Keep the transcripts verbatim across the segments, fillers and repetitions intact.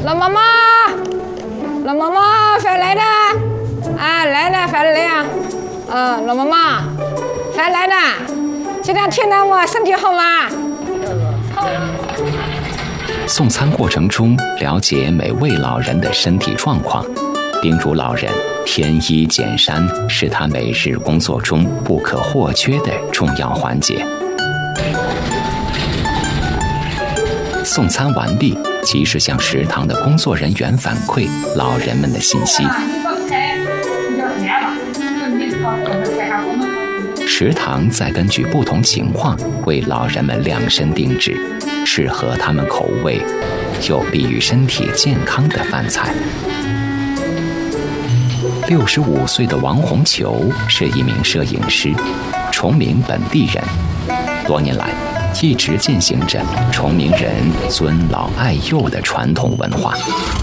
老妈妈，老妈妈，饭来了！啊，来了，饭来了。呃，老妈妈，饭来了。这两天呢，我身体好吗？好。 送餐过程中，了解每位老人的身体状况，叮嘱老人添衣减衫是他每日工作中不可或缺的重要环节。送餐完毕，及时向食堂的工作人员反馈老人们的信息。食堂再根据不同情况为老人们量身定制适合他们口味又利于身体健康的饭菜。六十五岁的王红球是一名摄影师，崇明本地人，多年来一直践行着崇明人尊老爱幼的传统文化。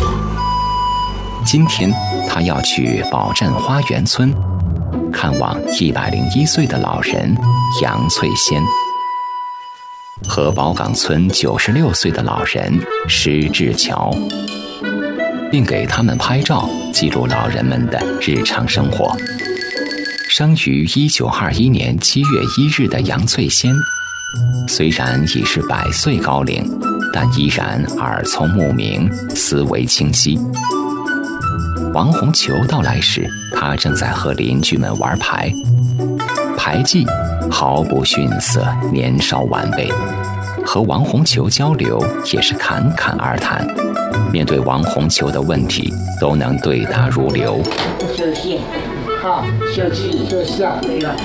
今天他要去宝镇花园村看望一百零一岁的老人杨翠仙，和宝岗村九十六岁的老人施志桥，并给他们拍照记录老人们的日常生活。生于一九二一年七月一日的杨翠仙，虽然已是百岁高龄，但依然耳聪目明，思维清晰。王红球到来时，他正在和邻居们玩牌，牌技毫不逊色年少晚辈。和王红球交流也是侃侃而谈，面对王红球的问题，都能对答如流。 休息，好，休息，休息啊！对了，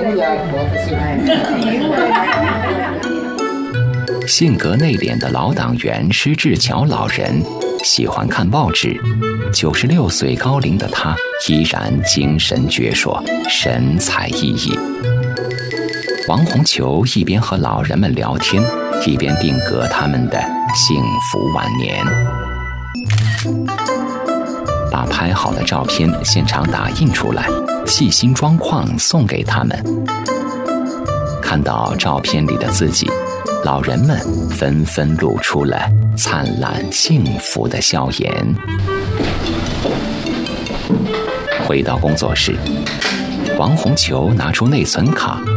性格内敛的老党员施志桥老人喜欢看报纸，九十六岁高龄的他依然精神矍铄，神采奕奕。王红球一边和老人们聊天，一边定格他们的幸福晚年。把拍好的照片现场打印出来，细心装框送给他们。看到照片里的自己，老人们纷纷露出了灿烂幸福的笑颜。回到工作室，王红球拿出内存卡，